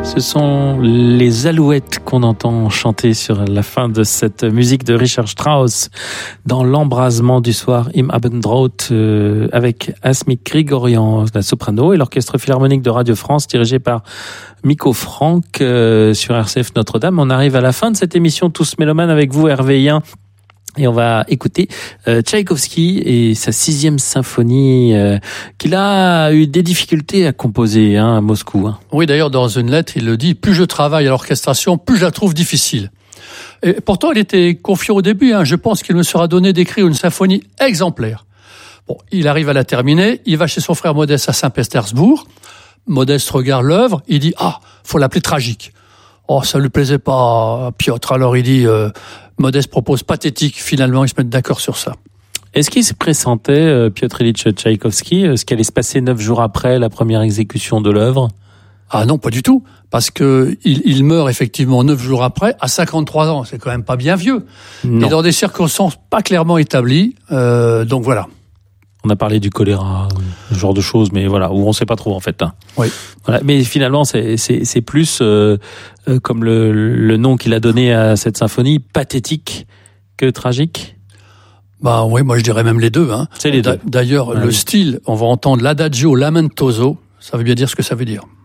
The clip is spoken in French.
Ce sont les Alouettes qu'on entend chanter sur la fin de cette musique de Richard Strauss dans l'embrasement du soir Im Abendrot avec Asmik Grigorian, la soprano, et l'orchestre philharmonique de Radio France dirigé par Miko Franck sur RCF Notre-Dame. On arrive à la fin de cette émission Tous Mélomanes avec vous, Hervé Yen. Et on va écouter Tchaïkovski et sa 6e symphonie qu'il a eu des difficultés à composer à Moscou. Oui, d'ailleurs, dans une lettre, il le dit, plus je travaille à l'orchestration, plus je la trouve difficile. Et pourtant, il était confiant au début. Je pense qu'il me sera donné d'écrire une symphonie exemplaire. Bon, il arrive à la terminer, il va chez son frère Modeste à Saint-Pétersbourg. Modeste regarde l'œuvre, il dit « Ah, faut l'appeler tragique ». Oh, ça lui plaisait pas à Piotr, alors il dit Modeste propose pathétique. Finalement, ils se mettent d'accord sur ça. Est-ce qu'il se pressentait, Piotr Ilyich Tchaïkovski, ce qui allait se passer 9 jours après la première exécution de l'œuvre ? Ah non, pas du tout, parce que il meurt effectivement 9 jours après, à 53 ans. C'est quand même pas bien vieux, non. Et dans des circonstances pas clairement établies. Donc voilà. On a parlé du choléra, ce genre de choses, mais voilà, où on sait pas trop en fait. Oui. Voilà, mais finalement, c'est plus comme le nom qu'il a donné à cette symphonie, pathétique que tragique. Bah oui, moi je dirais même les deux. C'est les deux. D'ailleurs, le style, on va entendre l'adagio lamentoso, ça veut bien dire ce que ça veut dire.